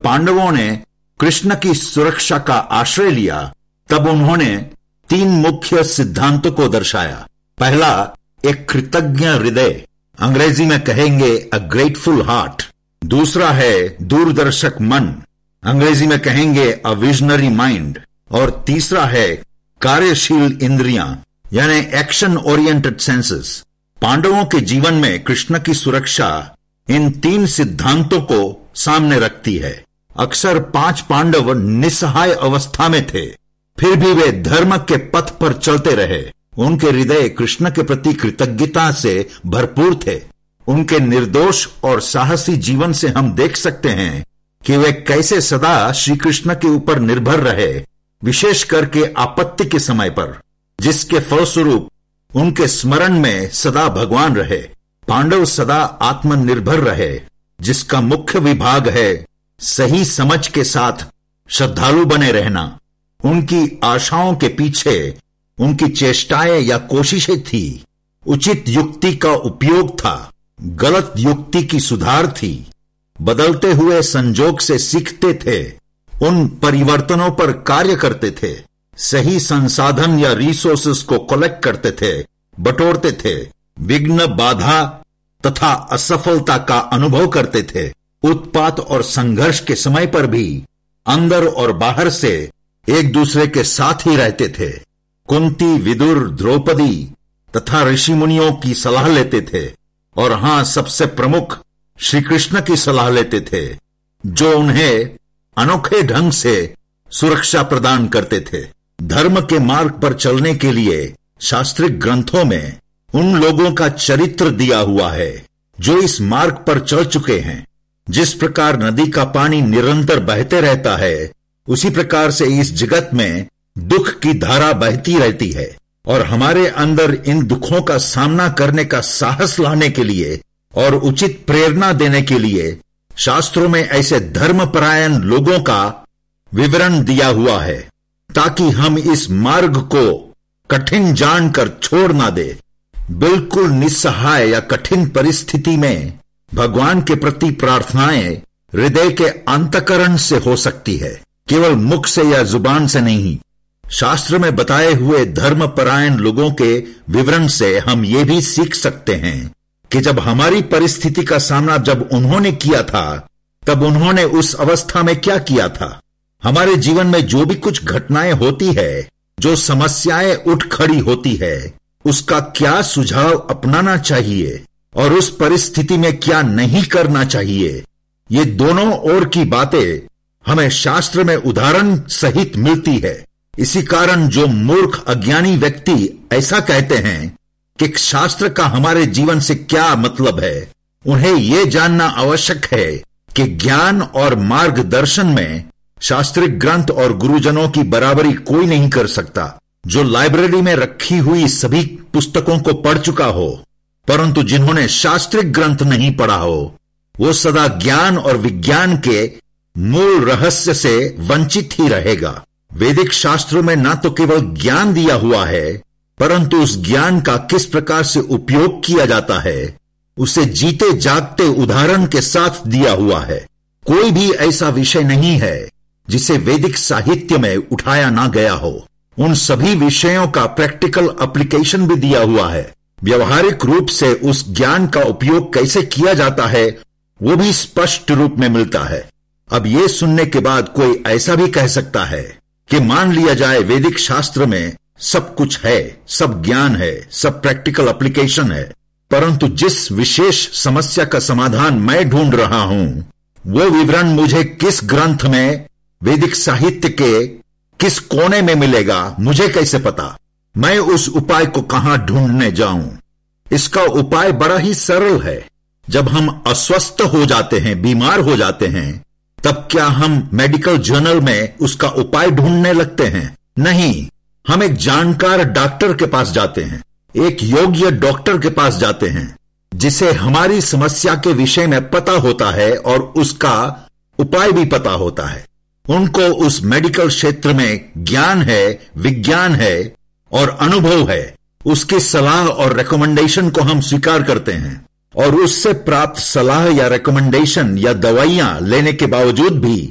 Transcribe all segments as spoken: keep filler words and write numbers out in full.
पांडवों ने कृष्ण की सुरक्षा का आश्रय लिया, तब उन्होंने तीन मुख्य सिद्धांतों को दर्शाया। पहला, एक कृतज्ञ हृदय, अंग्रेजी में कहेंगे अ ग्रेटफुल हार्ट। दूसरा है दूरदर्शक मन, अंग्रेजी में कहेंगे अ विजनरी माइंड। और तीसरा है कार्यशील इंद्रियां, यानी एक्शन ओरिएंटेड सेंसेस। पांडवों के जीवन में कृष्ण की सुरक्षा इन तीन सिद्धांतों को सामने रखती है। अक्सर पांच पांडव निस्सहाय अवस्था में थे, फिर भी वे धर्म के पथ पर चलते रहे। उनके हृदय कृष्ण के प्रति कृतज्ञता से भरपूर थे। उनके निर्दोष और साहसी जीवन से हम देख सकते हैं कि वे कैसे सदा श्री कृष्ण के ऊपर निर्भर रहे, विशेष करके आपत्ति के समय पर, जिसके फलस्वरूप उनके स्मरण में सदा भगवान रहे। पांडव सदा आत्मनिर्भर रहे, जिसका मुख्य विभाग है सही समझ के साथ श्रद्धालु बने रहना। उनकी आशाओं के पीछे उनकी चेष्टाएं या कोशिशें थी, उचित युक्ति का उपयोग था, गलत युक्ति की सुधार थी, बदलते हुए संजोग से सीखते थे, उन परिवर्तनों पर कार्य करते थे, सही संसाधन या रिसोर्सेस को कलेक्ट करते थे, बटोरते थे, विघ्न, बाधा तथा असफलता का अनुभव करते थे। उत्पात और संघर्ष के समय पर भी अंदर और बाहर से एक दूसरे के साथ ही रहते थे। कुंती, विदुर, द्रौपदी तथा ऋषि मुनियों की सलाह लेते थे, और हां, सबसे प्रमुख श्री कृष्ण की सलाह लेते थे, जो उन्हें अनोखे ढंग से सुरक्षा प्रदान करते थे। धर्म के मार्ग पर चलने के लिए शास्त्रिक ग्रंथों में उन लोगों का चरित्र दिया हुआ है जो इस मार्ग पर चल चुके हैं। जिस प्रकार नदी का पानी निरंतर बहते रहता है, उसी प्रकार से इस जगत में दुख की धारा बहती रहती है, और हमारे अंदर इन दुखों का सामना करने का साहस लाने के लिए और उचित प्रेरणा देने के लिए शास्त्रों में ऐसे धर्मपरायण लोगों का विवरण दिया हुआ है, ताकि हम इस मार्ग को कठिन जानकर छोड़ ना दे। बिल्कुल निस्सहाय या कठिन परिस्थिति में भगवान के प्रति प्रार्थनाएं हृदय के अंतःकरण से हो सकती है, केवल मुख से या जुबान से नहीं। शास्त्र में बताए हुए धर्मपरायण लोगों के विवरण से हम ये भी सीख सकते हैं कि जब हमारी परिस्थिति का सामना जब उन्होंने किया था, तब उन्होंने उस अवस्था में क्या किया था। हमारे जीवन में जो भी कुछ घटनाएं होती है, जो समस्याएं उठ खड़ी होती है, उसका क्या सुझाव अपनाना चाहिए और उस परिस्थिति में क्या नहीं करना चाहिए, ये दोनों ओर की बातें हमें शास्त्र में उदाहरण सहित मिलती है। इसी कारण जो मूर्ख अज्ञानी व्यक्ति ऐसा कहते हैं कि शास्त्र का हमारे जीवन से क्या मतलब है, उन्हें यह जानना आवश्यक है कि ज्ञान और मार्गदर्शन में शास्त्रिक ग्रंथ और गुरुजनों की बराबरी कोई नहीं कर सकता। जो लाइब्रेरी में रखी हुई सभी पुस्तकों को पढ़ चुका हो, परंतु जिन्होंने शास्त्रिक ग्रंथ नहीं पढ़ा हो, वो सदा ज्ञान और विज्ञान के मूल रहस्य से वंचित ही रहेगा। वैदिक शास्त्रों में न तो केवल ज्ञान दिया हुआ है, परंतु उस ज्ञान का किस प्रकार से उपयोग किया जाता है, उसे जीते जागते उदाहरण के साथ दिया हुआ है। कोई भी ऐसा विषय नहीं है जिसे वैदिक साहित्य में उठाया ना गया हो। उन सभी विषयों का प्रैक्टिकल एप्लीकेशन भी दिया हुआ है। व्यवहारिक रूप से उस ज्ञान का उपयोग कैसे किया जाता है, वो भी स्पष्ट रूप में मिलता है। अब ये सुनने के बाद कोई ऐसा भी कह सकता है कि मान लिया जाए वैदिक शास्त्र में सब कुछ है, सब ज्ञान है, सब प्रैक्टिकल एप्लीकेशन है, परंतु जिस विशेष समस्या का समाधान मैं ढूंढ रहा हूं, वो विवरण मुझे किस ग्रंथ में, वैदिक साहित्य के किस कोने में मिलेगा, मुझे कैसे पता? मैं उस उपाय को कहां ढूंढने जाऊं? इसका उपाय बड़ा ही सरल है। जब हम अस्वस्थ हो जाते हैं, बीमार हो जाते हैं, तब क्या हम मेडिकल जर्नल में उसका उपाय ढूंढने लगते हैं? नहीं, हम एक जानकार डॉक्टर के पास जाते हैं, एक योग्य डॉक्टर के पास जाते हैं, जिसे हमारी समस्या के विषय में पता होता है और उसका उपाय भी पता होता है। उनको उस मेडिकल क्षेत्र में ज्ञान है, विज्ञान है और अनुभव है। उसकी सलाह और रिकमेंडेशन को हम स्वीकार करते हैं, और उससे प्राप्त सलाह या रिकमेंडेशन या दवाइयां लेने के बावजूद भी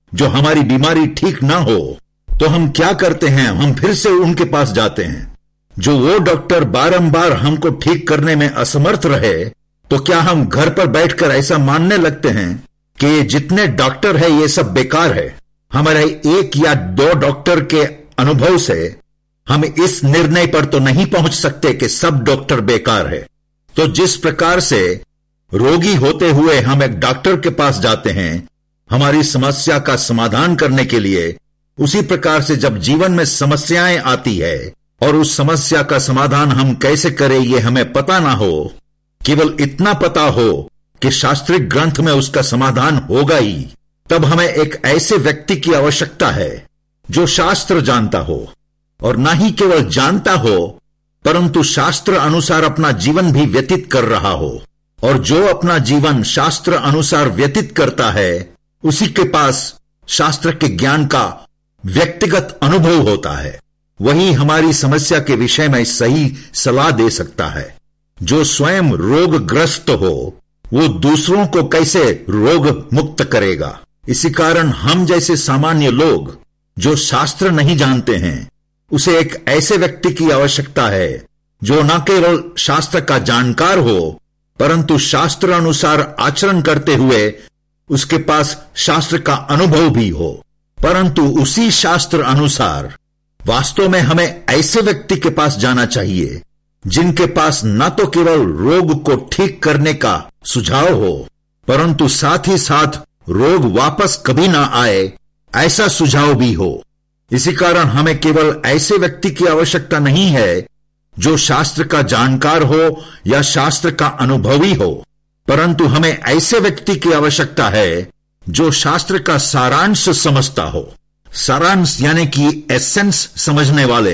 जो हमारी बीमारी ठीक ना हो तो हम क्या करते हैं, हम फिर से उनके पास जाते हैं। जो वो डॉक्टर बारंबार हमको ठीक करने में असमर्थ रहे तो क्या हम घर पर बैठकर ऐसा मानने लगते हैं कि ये जितने डॉक्टर है ये सब बेकार है। हमारे एक या दो डॉक्टर के अनुभव से हम इस निर्णय पर तो नहीं पहुंच सकते कि सब डॉक्टर बेकार है। तो जिस प्रकार से रोगी होते हुए हम एक डॉक्टर के पास जाते हैं हमारी समस्या का समाधान करने के लिए, उसी प्रकार से जब जीवन में समस्याएं आती है और उस समस्या का समाधान हम कैसे करें ये हमें पता ना हो, केवल इतना पता हो कि शास्त्रीय ग्रंथ में उसका समाधान होगा ही, तब हमें एक ऐसे व्यक्ति की आवश्यकता है जो शास्त्र जानता हो, और ना ही केवल जानता हो परंतु शास्त्र अनुसार अपना जीवन भी व्यतीत कर रहा हो। और जो अपना जीवन शास्त्र अनुसार व्यतीत करता है उसी के पास शास्त्र के ज्ञान का व्यक्तिगत अनुभव होता है। वही हमारी समस्या के विषय में सही सलाह दे सकता है। जो स्वयं रोगग्रस्त हो वो दूसरों को कैसे रोग मुक्त करेगा। इसी कारण हम जैसे सामान्य लोग जो शास्त्र नहीं जानते हैं उसे एक ऐसे व्यक्ति की आवश्यकता है जो न केवल शास्त्र का जानकार हो परंतु शास्त्र अनुसार आचरण करते हुए उसके पास शास्त्र का अनुभव भी हो। परंतु उसी शास्त्र अनुसार वास्तव में हमें ऐसे व्यक्ति के पास जाना चाहिए जिनके पास न तो केवल रोग को ठीक करने का सुझाव हो परंतु साथ ही साथ रोग वापस कभी ना आए ऐसा सुझाव भी हो। इसी कारण हमें केवल ऐसे व्यक्ति की आवश्यकता नहीं है जो शास्त्र का जानकार हो या शास्त्र का अनुभवी हो, परंतु हमें ऐसे व्यक्ति की आवश्यकता है जो शास्त्र का सारांश समझता हो। सारांश यानी कि एसेंस समझने वाले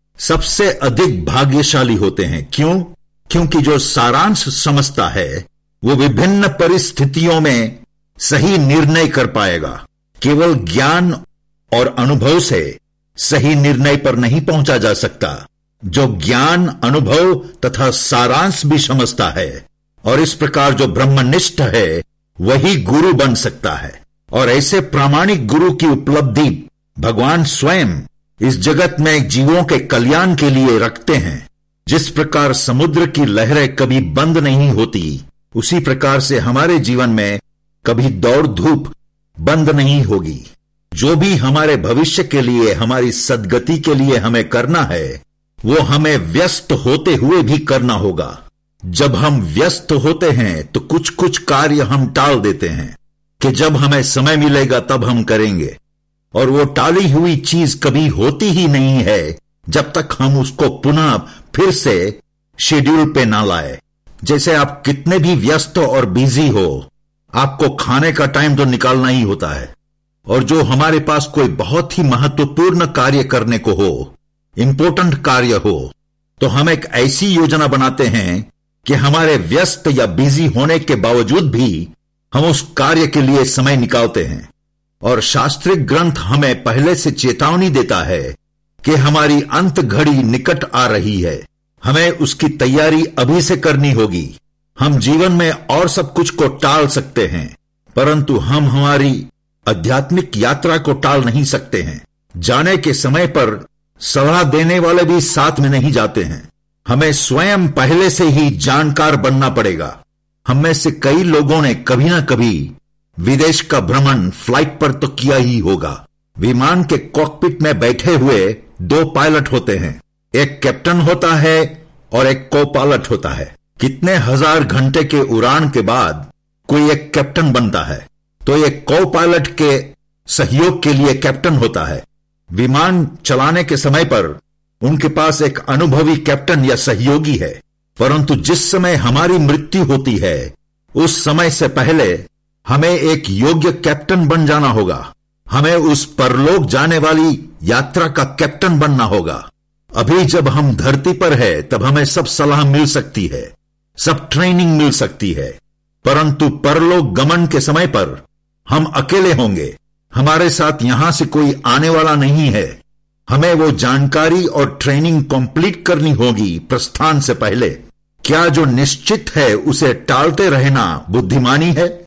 सबसे अधिक भाग्यशाली होते हैं। क्यों? क्योंकि जो सारांश समझता है वो विभिन्न परिस्थितियों में सही निर्णय कर पाएगा। केवल ज्ञान और अनुभव से सही निर्णय पर नहीं पहुंचा जा सकता। जो ज्ञान, अनुभव तथा सारांश भी समझता है और इस प्रकार जो ब्रह्मनिष्ठ है वही गुरु बन सकता है। और ऐसे प्रामाणिक गुरु की उपलब्धि भगवान स्वयं इस जगत में जीवों के कल्याण के लिए रखते हैं। जिस प्रकार समुद्र की लहरें कभी बंद नहीं होती उसी प्रकार से हमारे जीवन में कभी दौड़ धूप बंद नहीं होगी। जो भी हमारे भविष्य के लिए, हमारी सद्गति के लिए हमें करना है वो हमें व्यस्त होते हुए भी करना होगा। जब हम व्यस्त होते हैं तो कुछ कुछ कार्य हम टाल देते हैं कि जब हमें समय मिलेगा तब हम करेंगे, और वो टाली हुई चीज कभी होती ही नहीं है जब तक हम उसको पुनः फिर से शेड्यूल पे ना लाए। जैसे आप कितने भी व्यस्त और बिजी हो आपको खाने का टाइम तो निकालना ही होता है, और जो हमारे पास कोई बहुत ही महत्वपूर्ण कार्य करने को हो, इंपॉर्टेंट कार्य हो, तो हम एक ऐसी योजना बनाते हैं कि हमारे व्यस्त या बिजी होने के बावजूद भी हम उस कार्य के लिए समय निकालते हैं। और शास्त्रीय ग्रंथ हमें पहले से चेतावनी देता है कि हमारी अंत घड़ी निकट आ रही है, हमें उसकी तैयारी अभी से करनी होगी। हम जीवन में और सब कुछ को टाल सकते हैं परंतु हम हमारी आध्यात्मिक यात्रा को टाल नहीं सकते हैं। जाने के समय पर सलाह देने वाले भी साथ में नहीं जाते हैं। हमें स्वयं पहले से ही जानकार बनना पड़ेगा। हम में से कई लोगों ने कभी ना कभी विदेश का भ्रमण फ्लाइट पर तो किया ही होगा। विमान के कॉकपिट में बैठे हुए दो पायलट होते हैं, एक कैप्टन होता है और एक को पायलट होता है। कितने हजार घंटे के उड़ान के बाद कोई एक कैप्टन बनता है तो एक को पायलट के सहयोग के लिए कैप्टन होता है। विमान चलाने के समय पर उनके पास एक अनुभवी कैप्टन या सहयोगी है, परंतु जिस समय हमारी मृत्यु होती है उस समय से पहले हमें एक योग्य कैप्टन बन जाना होगा। हमें उस परलोक जाने वाली यात्रा का कैप्टन बनना होगा। अभी जब हम धरती पर है तब हमें सब सलाह मिल सकती है, सब ट्रेनिंग मिल सकती है, परंतु परलोक गमन के समय पर हम अकेले होंगे। हमारे साथ यहां से कोई आने वाला नहीं है। हमें वो जानकारी और ट्रेनिंग कंप्लीट करनी होगी प्रस्थान से पहले। क्या जो निश्चित है उसे टालते रहना बुद्धिमानी है?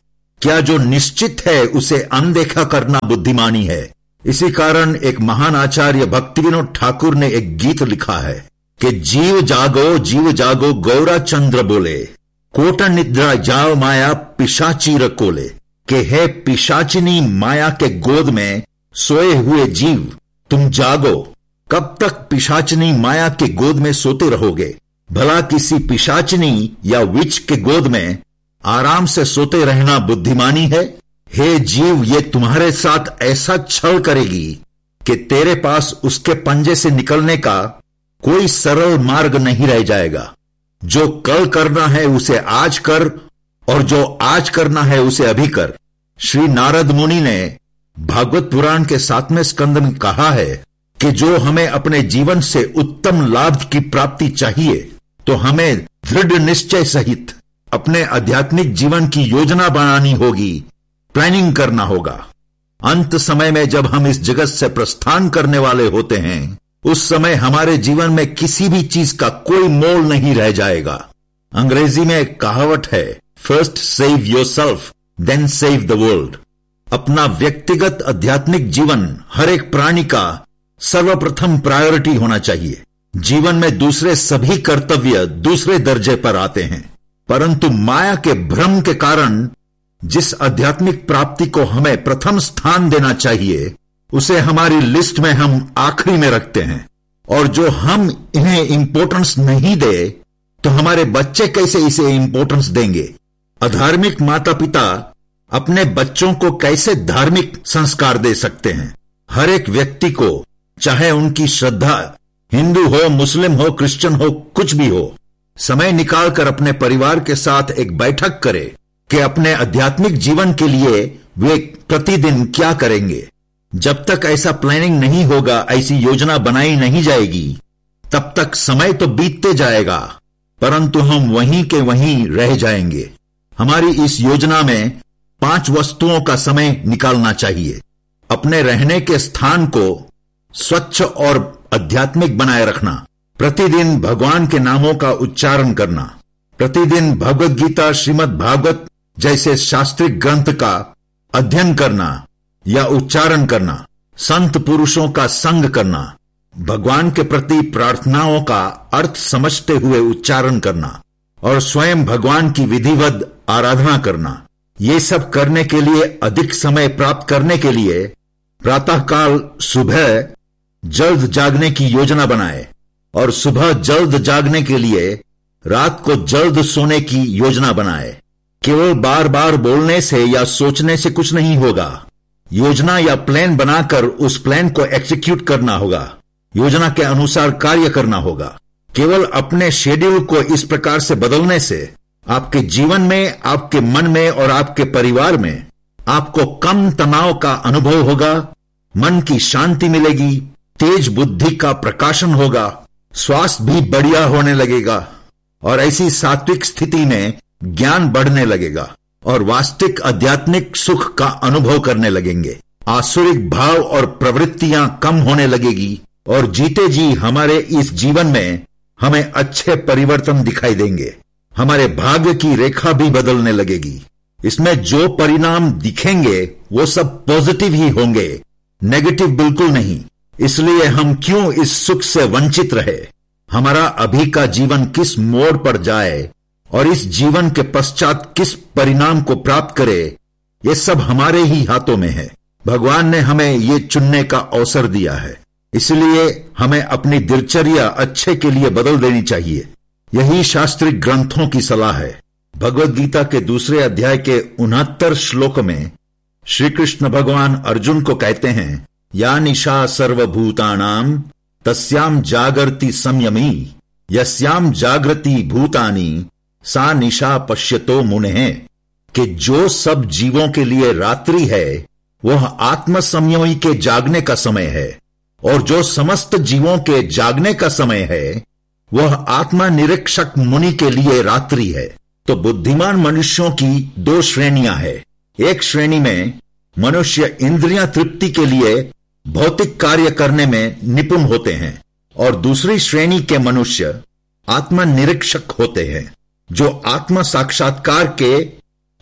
क्या जो निश्चित है उसे अनदेखा करना बुद्धिमानी है? इसी कारण एक महान आचार्य भक्तिविनोद ठाकुर ने एक गीत लिखा है कि जीव जागो जीव जागो गौरा चंद्र बोले, कोट निद्रा जाओ माया पिशाची रकोले। के हे पिशाचिनी माया के गोद में सोए हुए जीव, तुम जागो। कब तक पिशाचिनी माया के गोद में सोते रहोगे? भला किसी पिशाचिनी या विच के गोद में आराम से सोते रहना बुद्धिमानी है? हे जीव, ये तुम्हारे साथ ऐसा छल करेगी कि तेरे पास उसके पंजे से निकलने का कोई सरल मार्ग नहीं रह जाएगा। जो कल करना है उसे आज कर, और जो आज करना है उसे अभी कर। श्री नारद मुनि ने भागवत पुराण के सातवें स्कंद में कहा है कि जो हमें अपने जीवन से उत्तम लाभ की प्राप्ति चाहिए, तो हमें दृढ़ निश्चय सहित अपने आध्यात्मिक जीवन की योजना बनानी होगी, प्लानिंग करना होगा। अंत समय में जब हम इस जगत से प्रस्थान करने वाले होते हैं, उस समय हमारे जीवन में किसी भी चीज का कोई मोल नहीं रह जाएगा। अंग्रेजी में एक कहावत है, first save yourself then save the world. अपना व्यक्तिगत आध्यात्मिक जीवन हर एक प्राणी का सर्वप्रथम प्रायोरिटी होना चाहिए। जीवन में दूसरे सभी कर्तव्य दूसरे दर्जे पर आते हैं, परंतु माया के भ्रम के कारण जिस आध्यात्मिक प्राप्ति को हमें प्रथम स्थान देना चाहिए, उसे हमारी लिस्ट में हम आखिरी में रखते हैं। और जो हम इन्हें इंपॉर्टेंस नहीं दे, तो हमारे बच्चे कैसे इसे इंपॉर्टेंस देंगे? अधार्मिक माता पिता अपने बच्चों को कैसे धार्मिक संस्कार दे सकते हैं? हर एक व्यक्ति को, चाहे उनकी श्रद्धा हिंदू हो, मुस्लिम हो, क्रिश्चियन हो, कुछ भी हो, समय निकालकर अपने परिवार के साथ एक बैठक करे कि अपने आध्यात्मिक जीवन के लिए वे प्रतिदिन क्या करेंगे। जब तक ऐसा प्लानिंग नहीं होगा, ऐसी योजना बनाई नहीं जाएगी, तब तक समय तो बीतते जाएगा, परंतु हम वहीं के वहीं रह जाएंगे। हमारी इस योजना में पांच वस्तुओं का समय निकालना चाहिए। अपने रहने के स्थान को स्वच्छ और आध्यात्मिक बनाए रखना, प्रतिदिन भगवान के नामों का उच्चारण करना, प्रतिदिन भगवत गीता, श्रीमद् भागवत जैसे शास्त्रीय ग्रंथ का अध्ययन करना या उच्चारण करना, संत पुरुषों का संग करना, भगवान के प्रति प्रार्थनाओं का अर्थ समझते हुए उच्चारण करना और स्वयं भगवान की विधिवत आराधना करना। ये सब करने के लिए, अधिक समय प्राप्त करने के लिए प्रातःकाल सुबह जल्द जागने की योजना बनाए और सुबह जल्द जागने के लिए रात को जल्द सोने की योजना बनाए। केवल बार बार बोलने से या सोचने से कुछ नहीं होगा। योजना या प्लान बनाकर उस प्लान को एग्जीक्यूट करना होगा, योजना के अनुसार कार्य करना होगा। केवल अपने शेड्यूल को इस प्रकार से बदलने से आपके जीवन में, आपके मन में और आपके परिवार में आपको कम तनाव का अनुभव होगा, मन की शांति मिलेगी, तेज बुद्धि का प्रकाशन होगा, स्वास्थ्य भी बढ़िया होने लगेगा और ऐसी सात्विक स्थिति में ज्ञान बढ़ने लगेगा और वास्तविक आध्यात्मिक सुख का अनुभव करने लगेंगे। आसुरिक भाव और प्रवृत्तियां कम होने लगेगी और जीते जी हमारे इस जीवन में हमें अच्छे परिवर्तन दिखाई देंगे। हमारे भाग्य की रेखा भी बदलने लगेगी। इसमें जो परिणाम दिखेंगे वो सब पॉजिटिव ही होंगे, नेगेटिव बिल्कुल नहीं। इसलिए हम क्यों इस सुख से वंचित रहे? हमारा अभी का जीवन किस मोड़ पर जाए और इस जीवन के पश्चात किस परिणाम को प्राप्त करे, ये सब हमारे ही हाथों में है। भगवान ने हमें ये चुनने का अवसर दिया है, इसलिए हमें अपनी दिनचर्या अच्छे के लिए बदल देनी चाहिए। यही शास्त्रीय ग्रंथों की सलाह है। भगवत गीता के दूसरे अध्याय के उनहत्तर श्लोक में श्री कृष्ण भगवान अर्जुन को कहते हैं, या निशा सर्वभूतानाम तस्याम जागर्ति संयमी यस्याम जागृति भूतानि सा निशा पश्यतो मुने। कि जो सब जीवों के लिए रात्रि है वह आत्म संयमी के जागने का समय है, और जो समस्त जीवों के जागने का समय है वह आत्मा निरीक्षक मुनि के लिए रात्रि है। तो बुद्धिमान मनुष्यों की दो श्रेणियां हैं। एक श्रेणी में मनुष्य इंद्रियां तृप्ति के लिए भौतिक कार्य करने में निपुण होते हैं, और दूसरी श्रेणी के मनुष्य आत्मा निरीक्षक होते हैं, जो आत्म साक्षात्कार के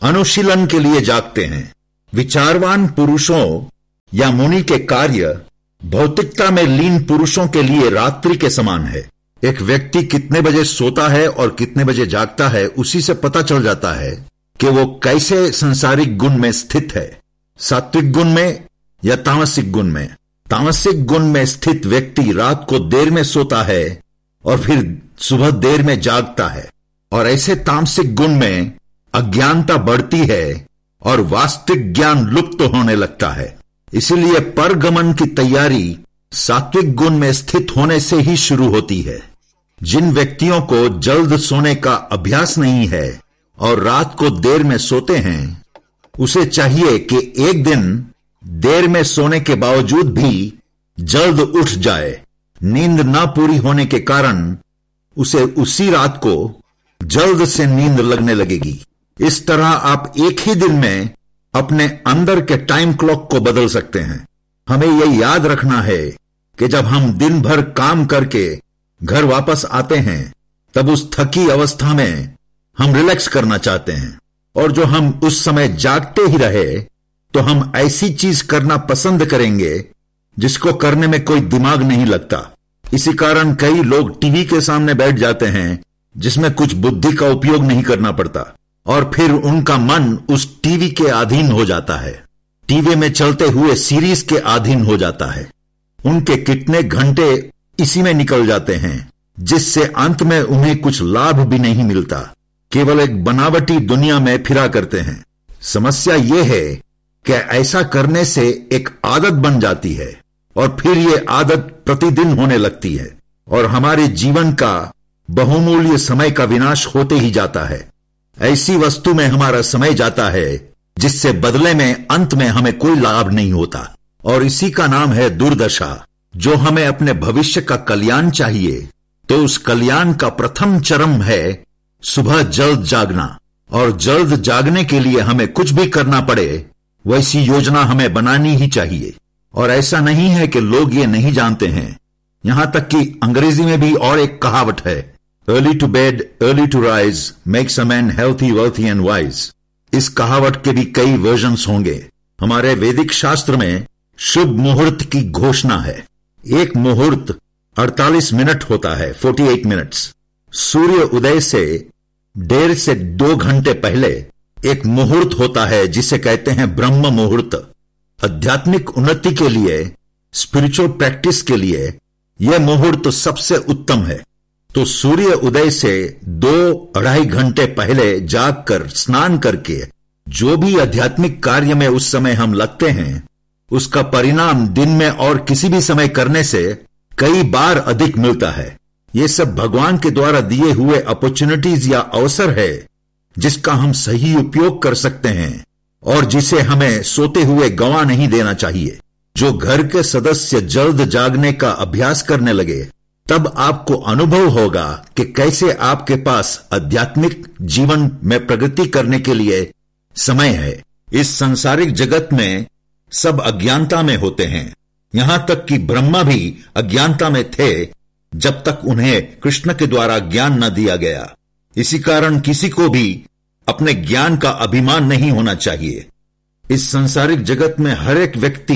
अनुशीलन के लिए जागते हैं। विचारवान पुरुषों या मुनि के कार्य भौतिकता में लीन पुरुषों के लिए रात्रि के समान है। एक व्यक्ति कितने बजे सोता है और कितने बजे जागता है, उसी से पता चल जाता है कि वो कैसे संसारिक गुण में स्थित है, सात्विक गुण में या तामसिक गुण में। तामसिक गुण में स्थित व्यक्ति रात को देर में सोता है और फिर सुबह देर में जागता है, और ऐसे तामसिक गुण में अज्ञानता बढ़ती है और वास्तविक ज्ञान लुप्त होने लगता है। इसीलिए परगमन की तैयारी सात्विक गुण में स्थित होने से ही शुरू होती है। जिन व्यक्तियों को जल्द सोने का अभ्यास नहीं है और रात को देर में सोते हैं, उसे चाहिए कि एक दिन देर में सोने के बावजूद भी जल्द उठ जाए। नींद ना पूरी होने के कारण उसे उसी रात को जल्द से नींद लगने लगेगी। इस तरह आप एक ही दिन में अपने अंदर के टाइम क्लॉक को बदल सकते हैं। हमें यह याद रखना है कि जब हम दिन भर काम करके घर वापस आते हैं, तब उस थकी अवस्था में हम रिलैक्स करना चाहते हैं, और जो हम उस समय जागते ही रहे तो हम ऐसी चीज करना पसंद करेंगे जिसको करने में कोई दिमाग नहीं लगता। इसी कारण कई लोग टीवी के सामने बैठ जाते हैं जिसमें कुछ बुद्धि का उपयोग नहीं करना पड़ता, और फिर उनका मन उस टीवी के अधीन हो जाता है, टीवी में चलते हुए सीरीज के अधीन हो जाता है। उनके कितने घंटे इसी में निकल जाते हैं, जिससे अंत में उन्हें कुछ लाभ भी नहीं मिलता, केवल एक बनावटी दुनिया में फिरा करते हैं। समस्या यह है कि ऐसा करने से एक आदत बन जाती है, और फिर यह आदत प्रतिदिन होने लगती है, और हमारे जीवन का बहुमूल्य समय का विनाश होते ही जाता है। ऐसी वस्तु में हमारा समय जाता है जिससे बदले में अंत में हमें कोई लाभ नहीं होता, और इसी का नाम है दुर्दशा। जो हमें अपने भविष्य का कल्याण चाहिए, तो उस कल्याण का प्रथम चरम है सुबह जल्द जागना, और जल्द जागने के लिए हमें कुछ भी करना पड़े वैसी योजना हमें बनानी ही चाहिए। और ऐसा नहीं है कि लोग ये नहीं जानते हैं, यहां तक कि अंग्रेजी में भी और एक कहावत है, early to bed early to rise makes a man healthy wealthy and wise. इस कहावत के भी कई वर्जन्स होंगे। हमारे वैदिक शास्त्र में शुभ मुहूर्त की घोषणा है। एक मुहूर्त अड़तालीस मिनट होता है, अड़तालीस मिनट्स। सूर्य उदय से डेढ़ से दो घंटे पहले एक मुहूर्त होता है जिसे कहते हैं ब्रह्म मुहूर्त। आध्यात्मिक उन्नति के लिए, स्पिरिचुअल प्रैक्टिस के लिए यह मुहूर्त सबसे उत्तम है। तो सूर्य उदय से दो अढ़ाई घंटे पहले जागकर स्नान करके जो भी आध्यात्मिक कार्य में उस समय हम लगते हैं, उसका परिणाम दिन में और किसी भी समय करने से कई बार अधिक मिलता है। ये सब भगवान के द्वारा दिए हुए अपॉर्चुनिटीज या अवसर है जिसका हम सही उपयोग कर सकते हैं, और जिसे हमें सोते हुए गंवा नहीं देना चाहिए। जो घर के सदस्य जल्द जागने का अभ्यास करने लगे, तब आपको अनुभव होगा कि कैसे आपके पास आध्यात्मिक जीवन में प्रगति करने के लिए समय है। इस सांसारिक जगत में सब अज्ञानता में होते हैं, यहां तक कि ब्रह्मा भी अज्ञानता में थे जब तक उन्हें कृष्ण के द्वारा ज्ञान न दिया गया। इसी कारण किसी को भी अपने ज्ञान का अभिमान नहीं होना चाहिए। इस सांसारिक जगत में हर एक व्यक्ति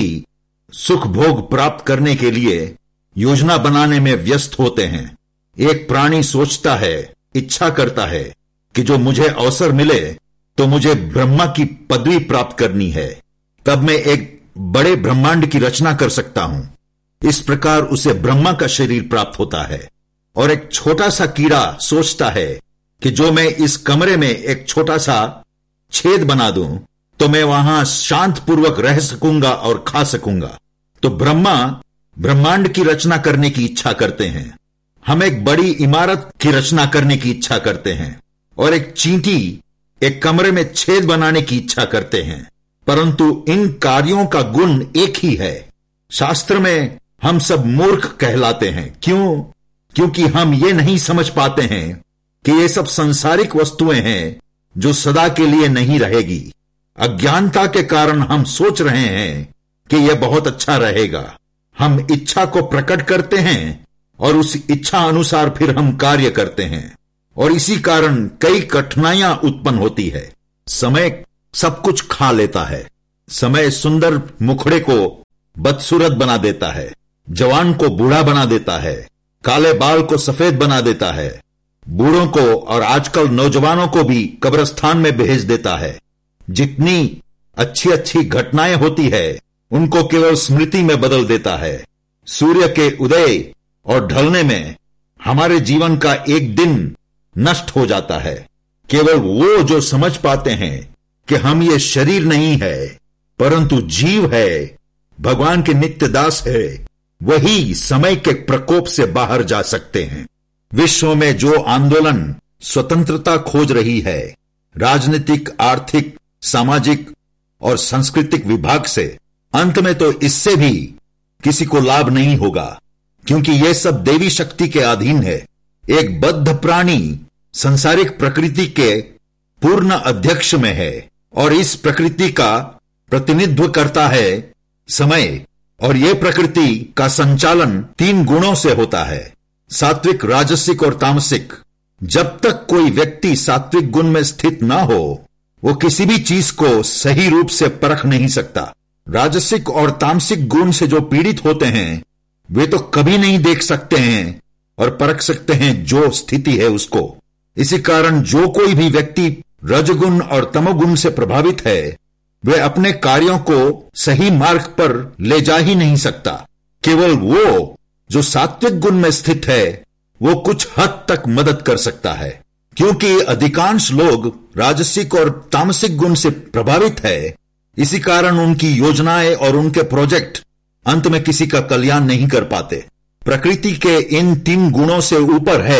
सुख भोग प्राप्त करने के लिए योजना बनाने में व्यस्त होते हैं। एक प्राणी सोचता है, इच्छा करता है कि जो मुझे अवसर मिले तो मुझे ब्रह्मा की पदवी प्राप्त करनी है, तब मैं एक बड़े ब्रह्मांड की रचना कर सकता हूं। इस प्रकार उसे ब्रह्मा का शरीर प्राप्त होता है। और एक छोटा सा कीड़ा सोचता है कि जो मैं इस कमरे में एक छोटा सा छेद बना दूं तो मैं वहां शांत पूर्वक रह सकूंगा और खा सकूंगा। तो ब्रह्मा ब्रह्मांड की रचना करने की इच्छा करते हैं, हम एक बड़ी इमारत की रचना करने की इच्छा करते हैं, और एक चींटी एक कमरे में छेद बनाने की इच्छा करते हैं। परंतु इन कार्यों का गुण एक ही है। शास्त्र में हम सब मूर्ख कहलाते हैं। क्यों? क्योंकि हम ये नहीं समझ पाते हैं कि ये सब सांसारिक वस्तुएं हैं जो सदा के लिए नहीं रहेगी। अज्ञानता के कारण हम सोच रहे हैं कि यह बहुत अच्छा रहेगा। हम इच्छा को प्रकट करते हैं और उस इच्छा अनुसार फिर हम कार्य करते हैं, और इसी कारण कई कठिनाइयां उत्पन्न होती है। समय सब कुछ खा लेता है। समय सुंदर मुखड़े को बदसूरत बना देता है, जवान को बूढ़ा बना देता है, काले बाल को सफेद बना देता है, बूढ़ों को और आजकल नौजवानों को भी कब्रिस्तान में भेज देता है। जितनी अच्छी अच्छी घटनाएं होती है उनको केवल स्मृति में बदल देता है। सूर्य के उदय और ढलने में हमारे जीवन का एक दिन नष्ट हो जाता है। केवल वो जो समझ पाते हैं कि हम ये शरीर नहीं है परंतु जीव है, भगवान के नित्य दास है, वही समय के प्रकोप से बाहर जा सकते हैं। विश्व में जो आंदोलन स्वतंत्रता खोज रही है, राजनीतिक, आर्थिक, सामाजिक और सांस्कृतिक विभाग से, अंत में तो इससे भी किसी को लाभ नहीं होगा, क्योंकि यह सब देवी शक्ति के अधीन है। एक बद्ध प्राणी संसारिक प्रकृति के पूर्ण अध्यक्ष में है और इस प्रकृति का प्रतिनिधित्व करता है समय, और यह प्रकृति का संचालन तीन गुणों से होता है, सात्विक, राजसिक और तामसिक। जब तक कोई व्यक्ति सात्विक गुण में स्थित ना हो वो किसी भी चीज को सही रूप से परख नहीं सकता। राजसिक और तामसिक गुण से जो पीड़ित होते हैं वे तो कभी नहीं देख सकते हैं और परख सकते हैं जो स्थिति है उसको। इसी कारण जो कोई भी व्यक्ति रजगुण और तमोगुण से प्रभावित है वे अपने कार्यों को सही मार्ग पर ले जा ही नहीं सकता। केवल वो जो सात्विक गुण में स्थित है वो कुछ हद तक मदद कर सकता है, क्योंकि अधिकांश लोग राजसिक और तामसिक गुण से प्रभावित है। इसी कारण उनकी योजनाएं और उनके प्रोजेक्ट अंत में किसी का कल्याण नहीं कर पाते। प्रकृति के इन तीन गुणों से ऊपर है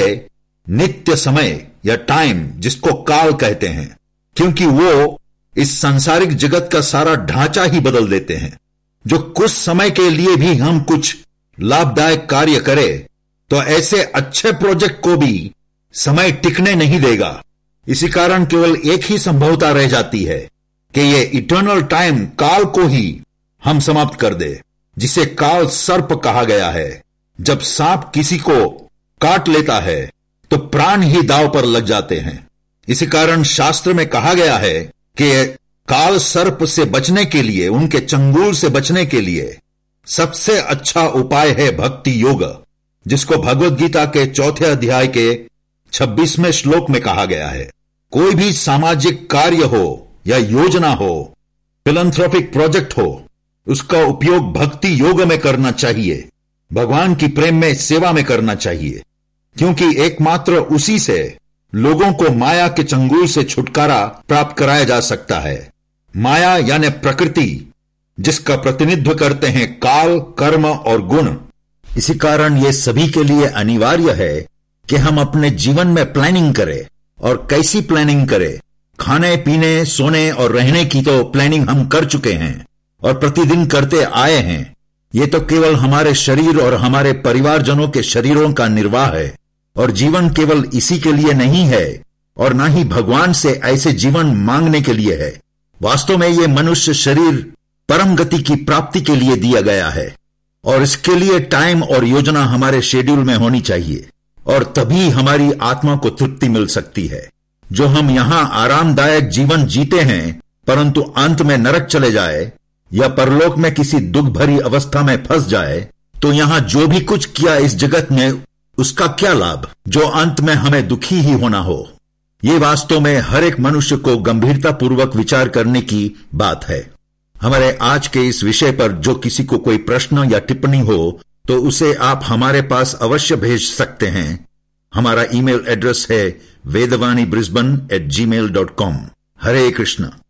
नित्य समय या टाइम, जिसको काल कहते हैं, क्योंकि वो इस सांसारिक जगत का सारा ढांचा ही बदल देते हैं। जो कुछ समय के लिए भी हम कुछ लाभदायक कार्य करें तो ऐसे अच्छे प्रोजेक्ट को भी समय टिकने नहीं देगा। इसी कारण केवल एक ही संभवता रह जाती है कि ये इटर्नल टाइम, काल को ही हम समाप्त कर दे, जिसे काल सर्प कहा गया है। जब सांप किसी को काट लेता है तो प्राण ही दांव पर लग जाते हैं। इसी कारण शास्त्र में कहा गया है कि काल सर्प से बचने के लिए, उनके चंगुल से बचने के लिए सबसे अच्छा उपाय है भक्ति योग, जिसको भगवत गीता के चौथे अध्याय के छब्बीसवें श्लोक में कहा गया है। कोई भी सामाजिक कार्य हो या योजना हो, फिलैंथ्रोपिक प्रोजेक्ट हो, उसका उपयोग भक्ति योग में करना चाहिए, भगवान की प्रेम में, सेवा में करना चाहिए, क्योंकि एकमात्र उसी से लोगों को माया के चंगुल से छुटकारा प्राप्त कराया जा सकता है। माया यानी प्रकृति, जिसका प्रतिनिधित्व करते हैं काल, कर्म और गुण। इसी कारण यह सभी के लिए अनिवार्य है कि हम अपने जीवन में प्लानिंग करें। और कैसी प्लानिंग करें? खाने, पीने, सोने और रहने की तो प्लानिंग हम कर चुके हैं और प्रतिदिन करते आए हैं। ये तो केवल हमारे शरीर और हमारे परिवारजनों के शरीरों का निर्वाह है, और जीवन केवल इसी के लिए नहीं है और ना ही भगवान से ऐसे जीवन मांगने के लिए है। वास्तव में ये मनुष्य शरीर परम गति की प्राप्ति के लिए दिया गया है और इसके लिए टाइम और योजना हमारे शेड्यूल में होनी चाहिए, और तभी हमारी आत्मा को तृप्ति मिल सकती है। जो हम यहां आरामदायक जीवन जीते हैं परंतु अंत में नरक चले जाए या परलोक में किसी दुख भरी अवस्था में फंस जाए तो यहां जो भी कुछ किया इस जगत में उसका क्या लाभ, जो अंत में हमें दुखी ही होना हो। ये वास्तव में हर एक मनुष्य को गंभीरता पूर्वक विचार करने की बात है। हमारे आज के इस विषय पर जो किसी को कोई प्रश्न या टिप्पणी हो तो उसे आप हमारे पास अवश्य भेज सकते हैं। हमारा ईमेल एड्रेस है वेदवाणी ब्रिस्बेन एट जी मेल डॉट कॉम। हरे कृष्ण।